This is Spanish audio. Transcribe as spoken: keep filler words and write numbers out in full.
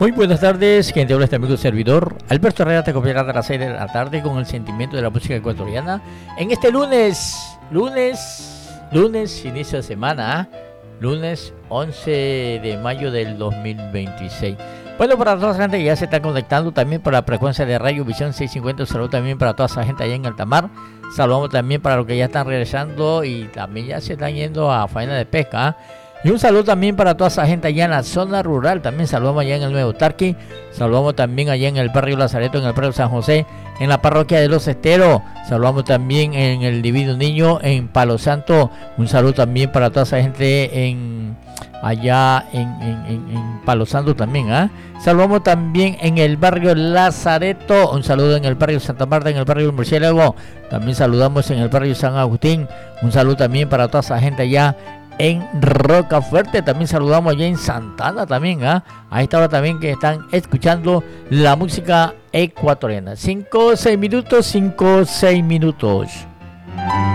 Muy buenas tardes, gente. Hola, este amigo servidor Alberto Herrera te acompañará a las seis de la tarde con el sentimiento de la música ecuatoriana en este lunes, lunes, lunes, inicio de semana, lunes once de mayo del dos mil veintiséis. Bueno, para toda esa gente que ya se está conectando, también por la frecuencia de Radio Visión seiscientos cincuenta, un saludo también para toda esa gente allá en Altamar. Saludamos también para los que ya están regresando y también ya se están yendo a faena de pesca. Y un saludo también para toda esa gente allá en la zona rural. También saludamos allá en el Nuevo Tarqui. Saludamos también allá en el barrio Lazareto, en el barrio San José, en la parroquia de Los Esteros. Saludamos también en el Divino Niño, en Palo Santo. Un saludo también para toda esa gente en allá en, en, en, en Palo Santo también. ¿eh? Saludamos también en el barrio Lazareto. Un saludo en el barrio Santa Marta, en el barrio Murciélago. También saludamos en el barrio San Agustín. Un saludo también para toda esa gente allá en Rocafuerte. También saludamos allá en Santana también, ¿eh? a esta hora también que están escuchando la música ecuatoriana. Cinco, seis minutos, cinco, seis minutos.